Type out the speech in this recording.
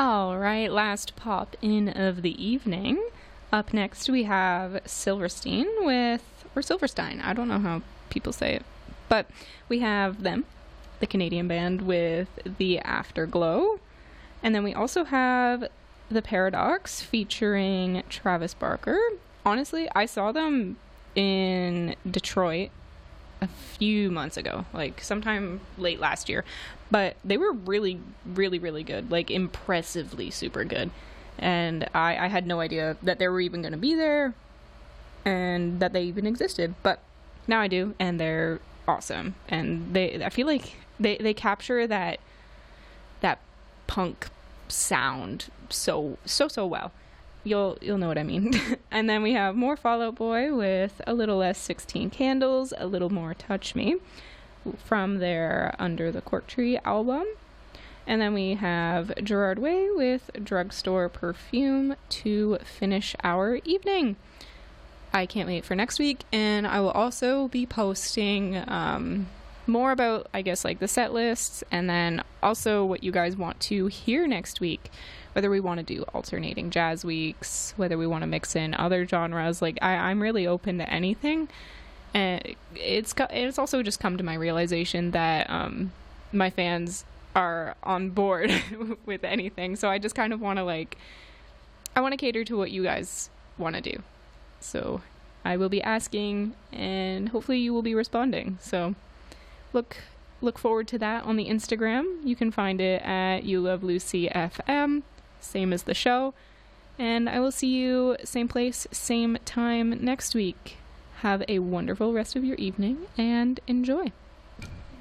All right, last pop in of the evening. Up next, we have Silverstein or Silverstein, I don't know how people say it, but we have them, the Canadian band, with The Afterglow. And then we also have The Paradox featuring Travis Barker. Honestly, I saw them in Detroit a few months ago, like sometime late last year, but they were really, really, really good, like impressively super good. And I had no idea that they were even going to be there and that they even existed, but now I do, and they're awesome. And I feel like they capture that punk sound so well. You'll know what I mean. And then we have more Fall Out Boy with a little less 16 Candles, a little more Touch Me from their Under the Cork Tree album. And then we have Gerard Way with Drugstore Perfume to finish our evening. I can't wait for next week, and I will also be posting more about, I guess, like the set lists, and then also what you guys want to hear next week, whether we want to do alternating jazz weeks, whether we want to mix in other genres. Like I'm really open to anything, and it's also just come to my realization that my fans are on board with anything, so I just kind of want to I want to cater to what you guys want to do. So I will be asking, and hopefully you will be responding. So look forward to that on the Instagram. You can find it at You Love Lucy FM, same as the show. And I will see you same place, same time next week. Have a wonderful rest of your evening and enjoy.